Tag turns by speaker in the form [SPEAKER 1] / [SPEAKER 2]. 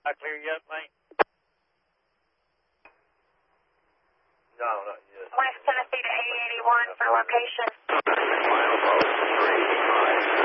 [SPEAKER 1] I clear you up, mate?
[SPEAKER 2] No, not yet.
[SPEAKER 3] West Tennessee to 8081 for location.